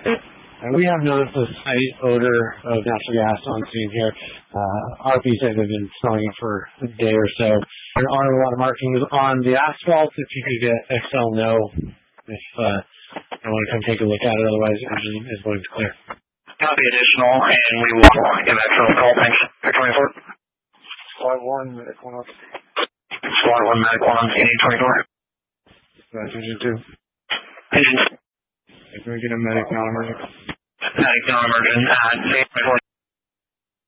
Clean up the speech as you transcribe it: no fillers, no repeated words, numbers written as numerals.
And we have noticed a slight odor of natural gas on scene here. RP said they've been smelling it for a day or so. There are a lot of markings on the asphalt. If you could get Excel know if I want to come take a look at it, otherwise the engine is going to clear. Copy additional, and we will give Excel a call. Thanks. Pick 24. Squad 1, Medic 1 up. Squad 1, Medic 1 on scene 24. Engine 2. Engine. Can we get a medic non-emergent? Medic non-emergent at 24.